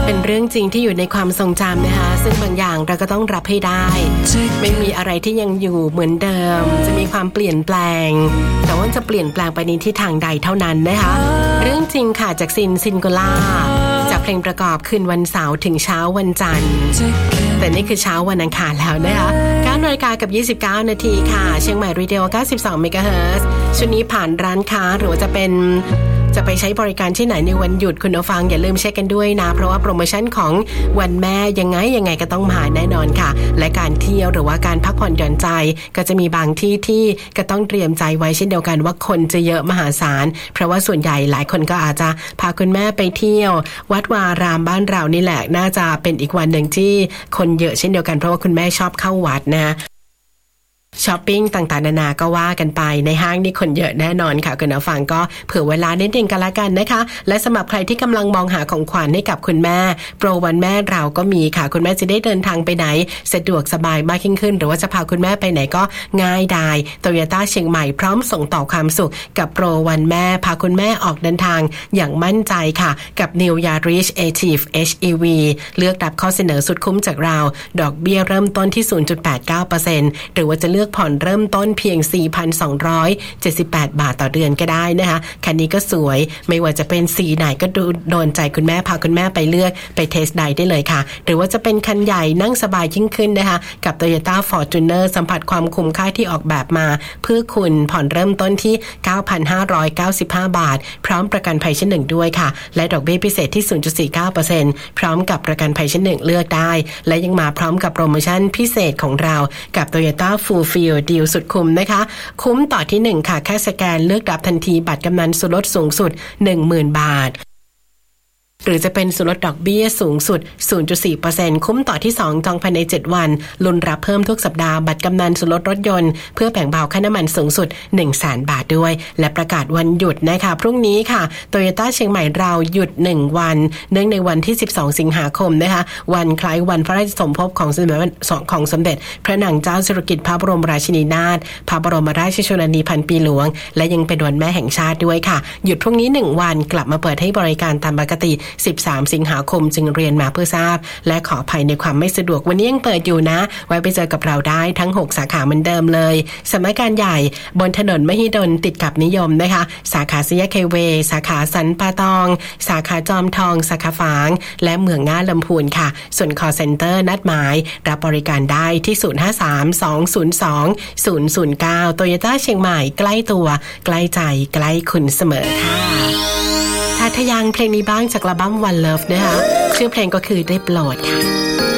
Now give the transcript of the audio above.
เป็นเรื่องจริงที่อยู่ในความทรงจำนะคะซึ่งบางอย่างเราก็ต้องรับให้ได้ไม่มีอะไรที่ยังอยู่เหมือนเดิมจะมีความเปลี่ยนแปลงแต่ว่าจะเปลี่ยนแปลงไปในทิศทางใดเท่านั้นนะคะเรื่องจริงค่ะจากซินโกล่าจากเพลงประกอบคืนวันเสาร์ถึงเช้าวันจันทร์แต่นี่คือเช้าวันอังคารแล้วนะคะ9 นาฬิกากับ29 นาทีค่ะเชียงใหม่รีเดล92 เมกะเฮิรตซ์ชุดนี้ผ่านร้านค้าหรือว่าจะไปใช้บริการที่ไหนในวันหยุดคุณผู้ฟังอย่าลืมเช็คกันด้วยนะเพราะว่าโปรโมชั่นของวันแม่ยังไงก็ต้องมาแน่นอนค่ะและการเที่ยวหรือว่าการพักผ่อนหย่อนใจก็จะมีบางที่ที่ก็ต้องเตรียมใจไว้เช่นเดียวกันว่าคนจะเยอะมหาศาลเพราะว่าส่วนใหญ่หลายคนก็อาจจะพาคุณแม่ไปเที่ยววัดวารามบ้านเรานี่แหละน่าจะเป็นอีกวันหนึ่งที่คนเยอะเช่นเดียวกันเพราะว่าคุณแม่ชอบเข้าวัดนะช้อปปิ้งต่างๆนานาก็ว่ากันไปในห้างนี่คนเยอะแน่นอนค่ะคุณผู้ฟังก็เผื่อเวลานิดนึงกันละกันนะคะและสำหรับใครที่กำลังมองหาของขวัญให้กับคุณแม่โปรวันแม่เราก็มีค่ะคุณแม่จะได้เดินทางไปไหนสะดวกสบายมากยิ่งขึ้นหรือว่าจะพาคุณแม่ไปไหนก็ง่ายดาย Toyota เชียงใหม่พร้อมส่งต่อความสุขกับโปรวันแม่พาคุณแม่ออกเดินทางอย่างมั่นใจค่ะกับ New Yaris Active HEV เลือกรับข้อเสนอสุดคุ้มจากเราดอกเบี้ยเริ่มต้นที่ 0.89% หรือว่าจะเลือกผ่อนเริ่มต้นเพียง 4,278 บาทต่อเดือนก็ได้นะคะคันนี้ก็สวยไม่ว่าจะเป็นสีไหนก็โดนใจคุณแม่พาคุณแม่ไปเลือกไปเทสไดได้เลยค่ะหรือว่าจะเป็นคันใหญ่นั่งสบายยิ่งขึ้นนะคะกับ Toyota Fortuner สัมผัสความคุ้มค่าที่ออกแบบมาเพื่อคุณผ่อนเริ่มต้นที่ 9,595 บาทพร้อมประกันภัยชั้น1ด้วยค่ะและดอกเบี้ยพิเศษที่ 0.49% พร้อมกับประกันภัยชั้น1เลือกได้และยังมาพร้อมกับโปรโมชั่นพิเศษของเรากับ Toyota Full Field Deal สุดคุ้มนะคะคุ้มต่อที่1ค่ะแค่สแกนเลือกรับทันทีบัตรกำนันส่วนลดสูงสุด 10,000 บาทหรือจะเป็นส่วนลดดอกเบี้ยสูงสุด 0.4% คุ้มต่อที่2จองภายใน7วันลุ้นรับเพิ่มทุกสัปดาห์บัตรกำนันส่วนลดรถยนต์เพื่อแบ่งเบาค่าน้ำมันสูงสุด 100,000 บาทด้วยและประกาศวันหยุดนะคะพรุ่งนี้ค่ะ Toyota เชียงใหม่เราหยุด1วันเนื่องในวันที่12สิงหาคมนะคะวันคล้ายวันพระราชสมภพของสมเด็จพระนางเจ้าสิริกิติ์พระบรมราชินีนาถพระบรมราชชนนีพันปีหลวงและยังเป็นวันแม่แห่งชาติด้วยค่ะหยุดพรุ่งนี้1วันกลับมาเปิดให้บริการตามปกติ13 สิงหาคมจึงเรียนมาเพื่อทราบและขออภัยในความไม่สะดวกวันนี้ยังเปิดอยู่นะไว้ไปเจอกับเราได้ทั้ง6สาขาเหมือนเดิมเลยสำนักงานใหญ่บนถนนมหิดลติดกับนิยมนะคะสาขาสยามเคเวสาขาสันป่าตองสาขาจอมทองสาขาฝางและเมืองง่าลำพูนค่ะส่วน call center นัดหมายรับบริการได้ที่053-202-009 Toyota เชียงใหม่ใกล้ตัวใกล้ใจใกล้คุณเสมอค่ะทะยานเพลงนี้บ้างจากอัลบั้ม One Love นะคะชื่อเพลงก็คือได้โปรดค่ะ